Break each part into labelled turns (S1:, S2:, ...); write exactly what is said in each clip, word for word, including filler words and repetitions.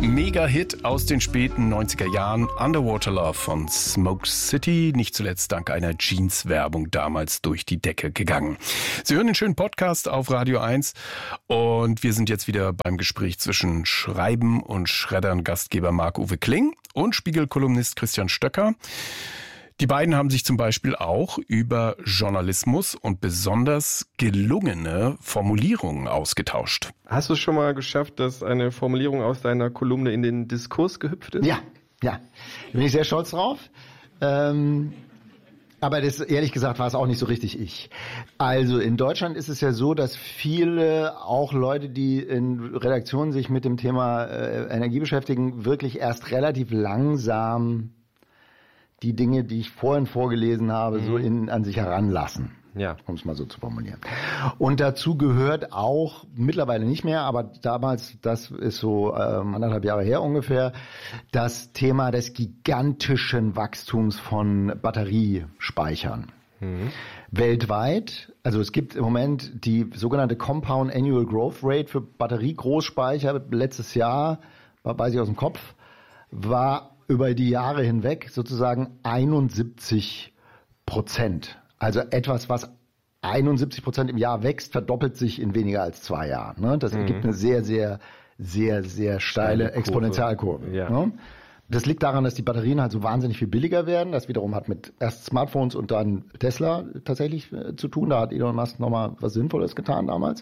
S1: Mega-Hit aus den späten neunziger Jahren, Underwater Love von Smoke City, nicht zuletzt dank einer Jeans-Werbung damals durch die Decke gegangen. Sie hören den schönen Podcast auf Radio eins und wir sind jetzt wieder beim Gespräch zwischen Schreiben und Schreddern, Gastgeber Marc-Uwe Kling und Spiegel-Kolumnist Christian Stöcker. Die beiden haben sich zum Beispiel auch über Journalismus und besonders gelungene Formulierungen ausgetauscht.
S2: Hast du es schon mal geschafft, dass eine Formulierung aus deiner Kolumne in den Diskurs gehüpft ist?
S3: Ja, ja. Da bin ich sehr stolz drauf. Ähm, aber das, ehrlich gesagt, war es auch nicht so richtig ich. Also in Deutschland ist es ja so, dass viele, auch Leute, die in Redaktionen sich mit dem Thema äh, Energie beschäftigen, wirklich erst relativ langsam die Dinge, die ich vorhin vorgelesen habe, mhm. so in, an sich heranlassen. Ja. Um es mal so zu formulieren. Und dazu gehört auch, mittlerweile nicht mehr, aber damals, das ist so ähm, anderthalb Jahre her ungefähr, das Thema des gigantischen Wachstums von Batteriespeichern. Mhm. Weltweit, also es gibt im Moment die sogenannte Compound Annual Growth Rate für Batteriegroßspeicher. Letztes Jahr, weiß ich aus dem Kopf, war über die Jahre hinweg sozusagen einundsiebzig Prozent. Also etwas, was einundsiebzig Prozent im Jahr wächst, verdoppelt sich in weniger als zwei Jahren. Ne? Das ergibt mhm. eine sehr, sehr, sehr, sehr steile Kurve. Exponentialkurve. Ja. Ne? Das liegt daran, dass die Batterien halt so wahnsinnig viel billiger werden. Das wiederum hat mit erst Smartphones und dann Tesla tatsächlich äh, zu tun. Da hat Elon Musk nochmal was Sinnvolles getan damals.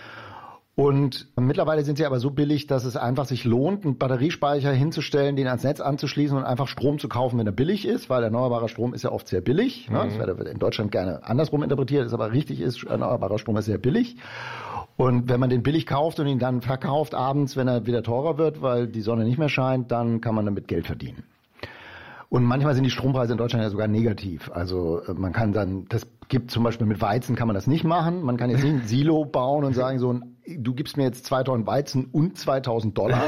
S3: Und mittlerweile sind sie aber so billig, dass es einfach sich lohnt, einen Batteriespeicher hinzustellen, den ans Netz anzuschließen und einfach Strom zu kaufen, wenn er billig ist, weil erneuerbarer Strom ist ja oft sehr billig. Mhm. Ne? Das wird in Deutschland gerne andersrum interpretiert, ist aber richtig ist, erneuerbarer Strom ist sehr billig. Und wenn man den billig kauft und ihn dann verkauft abends, wenn er wieder teurer wird, weil die Sonne nicht mehr scheint, dann kann man damit Geld verdienen. Und manchmal sind die Strompreise in Deutschland ja sogar negativ. Also man kann dann, das gibt zum Beispiel mit Weizen kann man das nicht machen. Man kann jetzt nicht ein Silo bauen und sagen so, du gibst mir jetzt zwei Tonnen Weizen und zweitausend Dollar.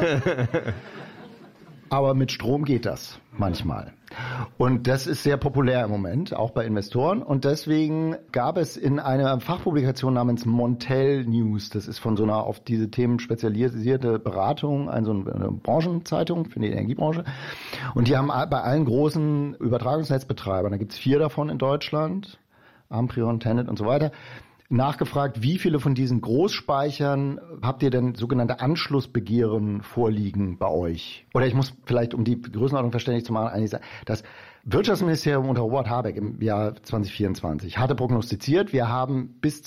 S3: Aber mit Strom geht das manchmal. Und das ist sehr populär im Moment, auch bei Investoren. Und deswegen gab es in einer Fachpublikation namens Montel News, das ist von so einer auf diese Themen spezialisierte Beratung, also eine Branchenzeitung für die Energiebranche. Und die haben bei allen großen Übertragungsnetzbetreibern, da gibt es vier davon in Deutschland, Amprion, Tenet und so weiter, nachgefragt, wie viele von diesen Großspeichern habt ihr denn sogenannte Anschlussbegehren vorliegen bei euch? Oder ich muss vielleicht, um die Größenordnung verständlich zu machen, eigentlich sagen, das Wirtschaftsministerium unter Robert Habeck im Jahr zwanzig vierundzwanzig hatte prognostiziert, wir haben bis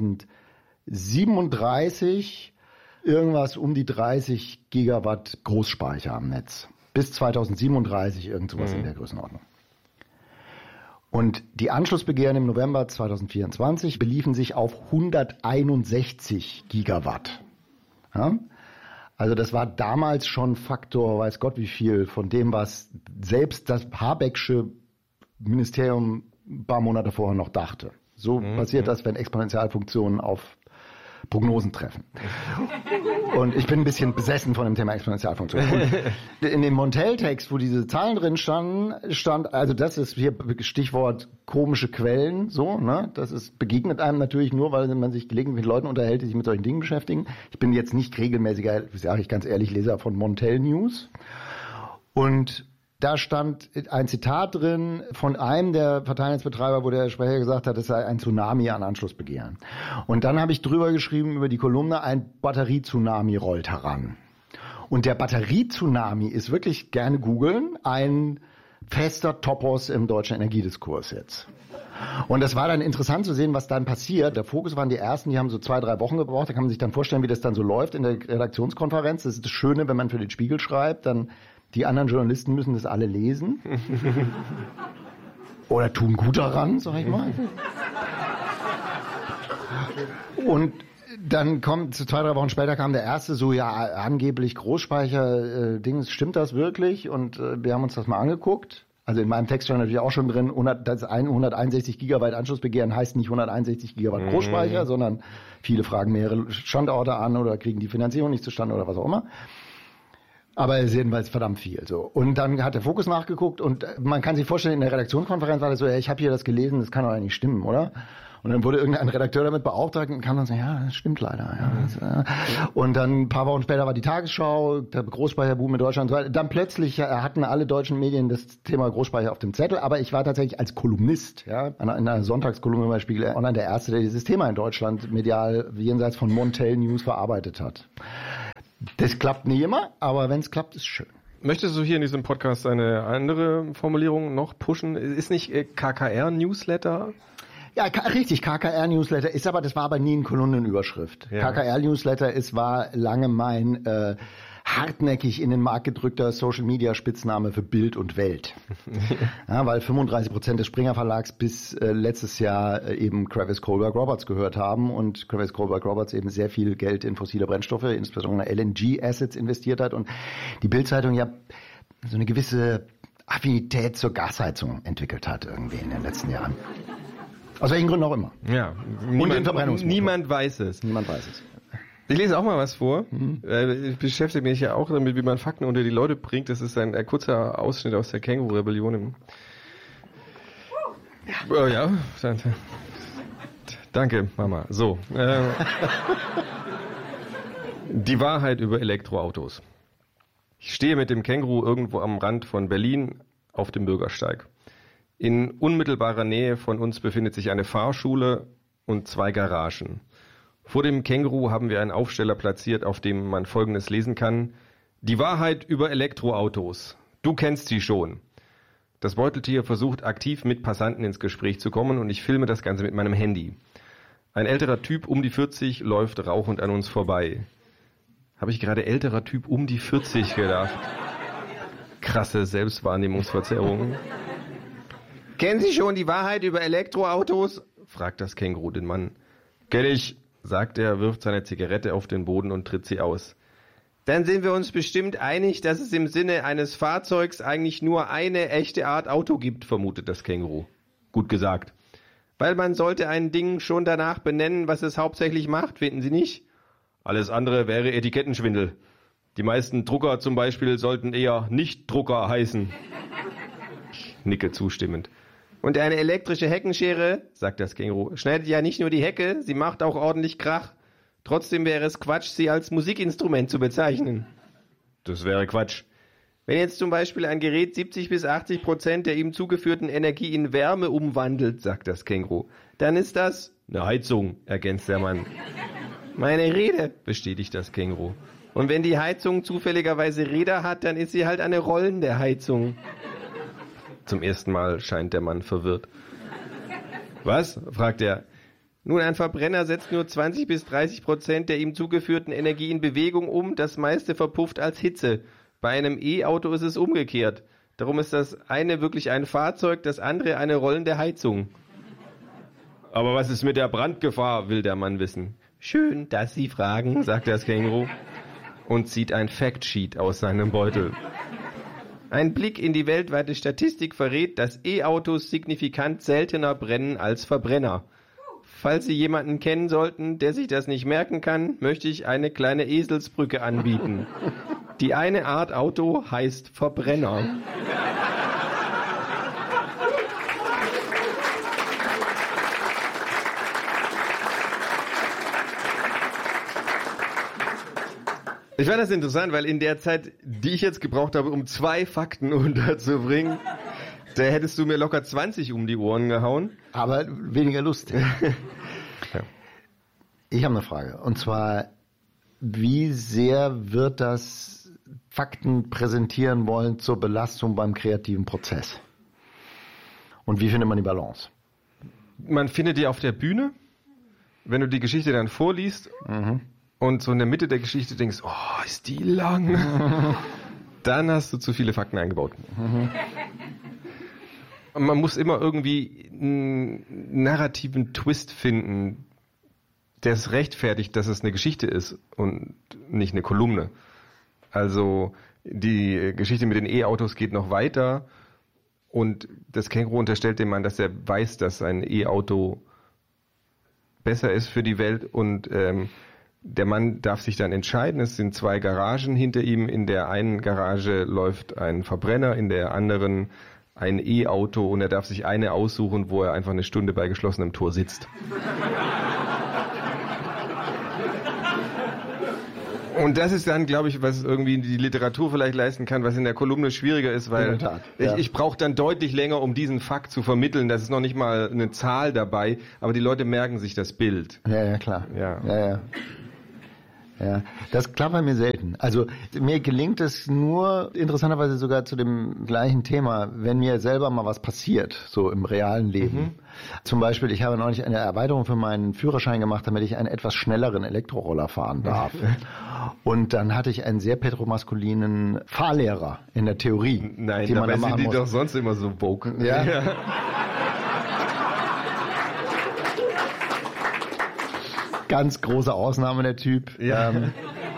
S3: zweitausendsiebenunddreißig irgendwas um die dreißig Gigawatt Großspeicher am Netz. Bis zweitausendsiebenunddreißig irgend sowas mhm. in der Größenordnung. Und die Anschlussbegehren im November zweitausendvierundzwanzig beliefen sich auf hunderteinundsechzig Gigawatt. Ja? Also das war damals schon Faktor, weiß Gott wie viel, von dem, was selbst das Habecksche Ministerium ein paar Monate vorher noch dachte. So mhm. passiert das, wenn Exponentialfunktionen auf Prognosen treffen. Und ich bin ein bisschen besessen von dem Thema Exponentialfunktion. Und in dem Montel-Text, wo diese Zahlen drin standen, stand, also das ist hier Stichwort komische Quellen, so, ne? Das ist, begegnet einem natürlich nur, weil man sich gelegentlich mit Leuten unterhält, die sich mit solchen Dingen beschäftigen. Ich bin jetzt nicht regelmäßiger, sage ich ganz ehrlich, Leser von Montel News. Und da stand ein Zitat drin von einem der Verteilnetzbetreiber, wo der Sprecher gesagt hat, es sei ein Tsunami an Anschlussbegehren. Und dann habe ich drüber geschrieben über die Kolumne, ein Batterie-Tsunami rollt heran. Und der Batterie-Tsunami ist wirklich, gerne googeln, ein fester Topos im deutschen Energiediskurs jetzt. Und das war dann interessant zu sehen, was dann passiert. Der Fokus waren die ersten, die haben so zwei, drei Wochen gebraucht. Da kann man sich dann vorstellen, wie das dann so läuft in der Redaktionskonferenz. Das ist das Schöne, wenn man für den Spiegel schreibt, dann die anderen Journalisten müssen das alle lesen. Oder tun gut daran, sag ich mal. Und dann kommt, zwei, drei Wochen später kam der erste so, ja, angeblich Großspeicher-Dings, stimmt das wirklich? Und äh, wir haben uns das mal angeguckt. Also in meinem Text stand natürlich auch schon drin, hundert, das hunderteinundsechzig Gigabyte Anschlussbegehren heißt nicht hunderteinundsechzig Gigabyte mhm. Großspeicher, sondern viele fragen mehrere Standorte an oder kriegen die Finanzierung nicht zustande oder was auch immer. Aber es ist jedenfalls verdammt viel. So. Und dann hat der Fokus nachgeguckt und man kann sich vorstellen, in der Redaktionskonferenz war das so, ja, ich habe hier das gelesen, das kann doch eigentlich stimmen, oder? Und dann wurde irgendein Redakteur damit beauftragt und kam dann so, ja, das stimmt leider. Ja, das, äh. Und dann ein paar Wochen später war die Tagesschau, der Großspeicherboom in Deutschland. Dann plötzlich hatten alle deutschen Medien das Thema Großspeicher auf dem Zettel, aber ich war tatsächlich als Kolumnist, ja, in einer Sonntagskolumne bei Spiegel Online der Erste, der dieses Thema in Deutschland medial jenseits von Montel News verarbeitet hat. Das klappt nicht immer, aber wenn es klappt, ist schön.
S2: Möchtest du hier in diesem Podcast eine andere Formulierung noch pushen? Ist nicht K K R-Newsletter?
S3: Ja, richtig, K K R-Newsletter ist aber, das war aber nie eine Kolumnenüberschrift. Ja. K K R-Newsletter ist, war lange mein äh, hartnäckig in den Markt gedrückter Social-Media-Spitzname für Bild und Welt. Ja, weil fünfunddreißig Prozent des Springer Verlags bis äh, letztes Jahr äh, eben Kravis Kohlberg Roberts gehört haben und Kravis Kohlberg Roberts eben sehr viel Geld in fossile Brennstoffe, insbesondere L N G-Assets investiert hat und die Bild-Zeitung ja so eine gewisse Affinität zur Gasheizung entwickelt hat irgendwie in den letzten Jahren. Aus welchen Gründen auch immer.
S2: Ja,
S3: und den Verbrennungsmotor.
S2: Niemand weiß es.
S3: Niemand weiß es.
S2: Ich lese auch mal was vor. Mhm. Ich beschäftige mich ja auch damit, wie man Fakten unter die Leute bringt. Das ist ein, ein kurzer Ausschnitt aus der Känguru-Rebellion. Ja. Oh, ja. Danke, Mama. So. Äh, die Wahrheit über Elektroautos. Ich stehe mit dem Känguru irgendwo am Rand von Berlin auf dem Bürgersteig. In unmittelbarer Nähe von uns befindet sich eine Fahrschule und zwei Garagen. Vor dem Känguru haben wir einen Aufsteller platziert, auf dem man Folgendes lesen kann. Die Wahrheit über Elektroautos. Du kennst sie schon. Das Beuteltier versucht aktiv mit Passanten ins Gespräch zu kommen und ich filme das Ganze mit meinem Handy. Ein älterer Typ um die vierzig läuft rauchend an uns vorbei. Habe ich gerade älterer Typ um die vierzig gedacht? Krasse Selbstwahrnehmungsverzerrung. Kennen Sie schon die Wahrheit über Elektroautos? Fragt das Känguru den Mann. Kenn ich, sagt er, wirft seine Zigarette auf den Boden und tritt sie aus. Dann sind wir uns bestimmt einig, dass es im Sinne eines Fahrzeugs eigentlich nur eine echte Art Auto gibt, vermutet das Känguru. Gut gesagt. Weil man sollte ein Ding schon danach benennen, was es hauptsächlich macht, finden Sie nicht? Alles andere wäre Etikettenschwindel. Die meisten Drucker zum Beispiel sollten eher Nicht-Drucker heißen. Ich nicke zustimmend. Und eine elektrische Heckenschere, sagt das Känguru, schneidet ja nicht nur die Hecke, sie macht auch ordentlich Krach. Trotzdem wäre es Quatsch, sie als Musikinstrument zu bezeichnen. Das wäre Quatsch. Wenn jetzt zum Beispiel ein Gerät siebzig bis achtzig Prozent der ihm zugeführten Energie in Wärme umwandelt, sagt das Känguru, dann ist das eine Heizung, ergänzt der Mann. Meine Rede, bestätigt das Känguru. Und wenn die Heizung zufälligerweise Räder hat, dann ist sie halt eine rollende Heizung. Zum ersten Mal scheint der Mann verwirrt. Was? Fragt er. Nun, ein Verbrenner setzt nur zwanzig bis dreißig Prozent der ihm zugeführten Energie in Bewegung um, das meiste verpufft als Hitze. Bei einem E-Auto ist es umgekehrt. Darum ist das eine wirklich ein Fahrzeug, das andere eine rollende Heizung. Aber was ist mit der Brandgefahr, will der Mann wissen. Schön, dass Sie fragen, sagt das Känguru und zieht ein Factsheet aus seinem Beutel. Ein Blick in die weltweite Statistik verrät, dass E-Autos signifikant seltener brennen als Verbrenner. Falls Sie jemanden kennen sollten, der sich das nicht merken kann, möchte ich eine kleine Eselsbrücke anbieten. Die eine Art Auto heißt Verbrenner. Ich fand das interessant, weil in der Zeit, die ich jetzt gebraucht habe, um zwei Fakten unterzubringen, da hättest du mir locker zwanzig um die Ohren gehauen.
S3: Aber weniger Lust.
S2: Ja.
S3: Ich habe eine Frage. Und zwar, wie sehr wird das Fakten präsentieren wollen zur Belastung beim kreativen Prozess? Und wie findet man die Balance?
S2: Man findet die auf der Bühne, wenn du die Geschichte dann vorliest. Mhm. Und so in der Mitte der Geschichte denkst, oh, ist die lang. Dann hast du zu viele Fakten eingebaut. Mhm. Und man muss immer irgendwie einen narrativen Twist finden, der es rechtfertigt, dass es eine Geschichte ist und nicht eine Kolumne. Also die Geschichte mit den E-Autos geht noch weiter und das Känguru unterstellt dem Mann, dass er weiß, dass ein E-Auto besser ist für die Welt und ähm, der Mann darf sich dann entscheiden. Es sind zwei Garagen hinter ihm. In der einen Garage läuft ein Verbrenner, in der anderen ein E-Auto und er darf sich eine aussuchen, wo er einfach eine Stunde bei geschlossenem Tor sitzt. Und das ist dann, glaube ich, was irgendwie die Literatur vielleicht leisten kann, was in der Kolumne schwieriger ist, weil
S3: in der Tat,
S2: ich,
S3: ja.
S2: ich brauche dann deutlich länger, um diesen Fakt zu vermitteln. Das ist noch nicht mal eine Zahl dabei, aber die Leute merken sich das Bild.
S3: Ja, ja, klar.
S2: Ja.
S3: Ja, ja. Ja, das klappt bei mir selten. Also mir gelingt es nur, interessanterweise sogar zu dem gleichen Thema, wenn mir selber mal was passiert, so im realen Leben. Mhm. Zum Beispiel, ich habe neulich eine Erweiterung für meinen Führerschein gemacht, damit ich einen etwas schnelleren Elektroroller fahren darf. Und dann hatte ich einen sehr petromaskulinen Fahrlehrer in der Theorie.
S2: Nein,
S3: die man
S2: dabei
S3: da machen
S2: sind die
S3: muss.
S2: doch sonst immer so woke.
S3: Ja.
S2: Ja.
S3: Ganz große Ausnahme, der Typ.
S2: Ja.
S3: Ähm,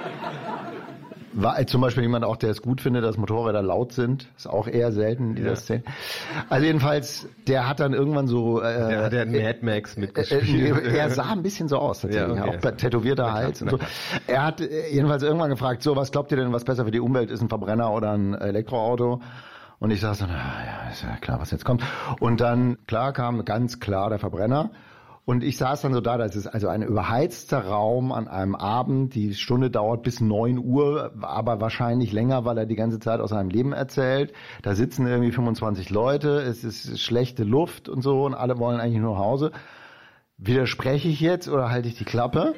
S3: war zum Beispiel jemand auch, der es gut findet, dass Motorräder laut sind. Ist auch eher selten, die
S2: ja.
S3: das sehen. Also jedenfalls, der hat dann irgendwann so... Äh,
S2: ja, der hat
S3: äh,
S2: Mad Max mitgespielt.
S3: Äh, er sah ein bisschen so aus, tatsächlich. Ja, okay. Auch tätowierter ja, Hals und so. Er hat jedenfalls irgendwann gefragt, so, was glaubt ihr denn, was besser für die Umwelt ist, ein Verbrenner oder ein Elektroauto? Und ich sag so, na ja, ist ja klar, was jetzt kommt. Und dann, klar, kam ganz klar der Verbrenner. Und ich saß dann so da, das ist also ein überheizter Raum an einem Abend, die Stunde dauert bis neun Uhr, aber wahrscheinlich länger, weil er die ganze Zeit aus seinem Leben erzählt. Da sitzen irgendwie fünfundzwanzig Leute, es ist schlechte Luft und so und alle wollen eigentlich nur nach Hause. Widerspreche ich jetzt oder halte ich die Klappe?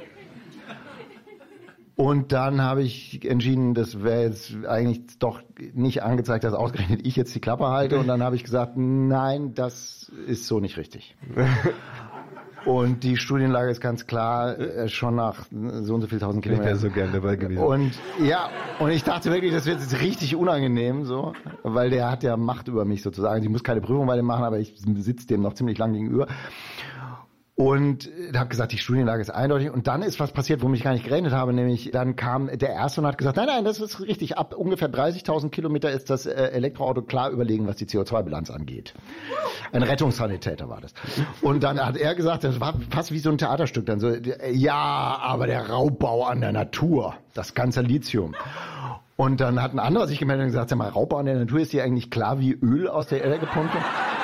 S3: Und dann habe ich entschieden, das wäre jetzt eigentlich doch nicht angezeigt, dass ausgerechnet ich jetzt die Klappe halte. Und dann habe ich gesagt, nein, das ist so nicht richtig. Und die Studienlage ist ganz klar, äh, schon nach so und so viel tausend Kilometern.
S2: Ich wäre so gerne dabei gewesen.
S3: Und ja, und ich dachte wirklich, das wird jetzt richtig unangenehm, so, weil der hat ja Macht über mich sozusagen. Ich muss keine Prüfung bei dem machen, aber ich sitze dem noch ziemlich lang gegenüber. Und habe gesagt, die Studienlage ist eindeutig. Und dann ist was passiert, womit ich gar nicht gerechnet habe, nämlich dann kam der Erste und hat gesagt, nein, nein, das ist richtig. Ab ungefähr dreißigtausend Kilometer ist das Elektroauto klar überlegen, was die C O zwei Bilanz angeht. Ein Rettungssanitäter war das. Und dann hat er gesagt, das war fast wie so ein Theaterstück. Dann so, ja, aber der Raubbau an der Natur, das ganze Lithium. Und dann hat ein anderer sich gemeldet und gesagt, sag mal, Raubbau an der Natur, ist dir eigentlich klar wie Öl aus der Erde gepumpt?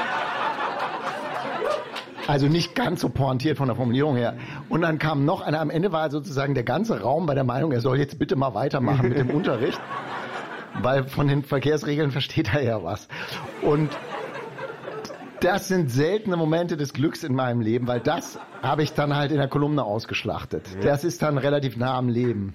S3: Also nicht ganz so pointiert von der Formulierung her. Und dann kam noch einer, am Ende war sozusagen der ganze Raum bei der Meinung, er soll jetzt bitte mal weitermachen mit dem Unterricht, weil von den Verkehrsregeln versteht er ja was. Und das sind seltene Momente des Glücks in meinem Leben, weil das habe ich dann halt in der Kolumne ausgeschlachtet. Das ist dann relativ nah am Leben.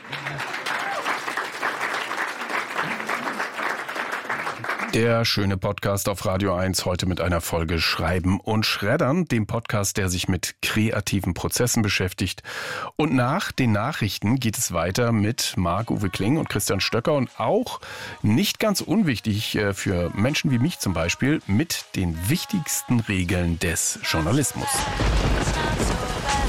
S1: Der schöne Podcast auf Radio eins, heute mit einer Folge Schreiben und Schreddern, dem Podcast, der sich mit kreativen Prozessen beschäftigt. Und nach den Nachrichten geht es weiter mit Marc-Uwe Kling und Christian Stöcker und auch nicht ganz unwichtig für Menschen wie mich zum Beispiel mit den wichtigsten Regeln des Journalismus.